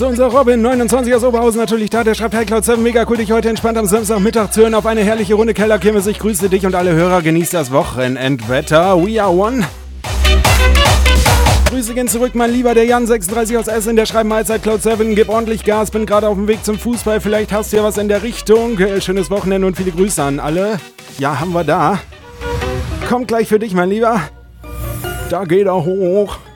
So, unser Robin, 29 aus Oberhausen, natürlich da. Der schreibt: Hey Cloud 7, mega cool, dich heute entspannt am Samstagmittag zu hören auf eine herrliche Runde Kellerkirmes. Ich grüße dich und alle Hörer, genießt das Wochenendwetter. We are one. Grüße gehen zurück, mein Lieber, der Jan, 36 aus Essen, der schreibt: Mahlzeit Cloud 7, gib ordentlich Gas, bin gerade auf dem Weg zum Fußball, vielleicht hast du ja was in der Richtung. Schönes Wochenende und viele Grüße an alle. Ja, haben wir da. Kommt gleich für dich, mein Lieber. Da geht er hoch.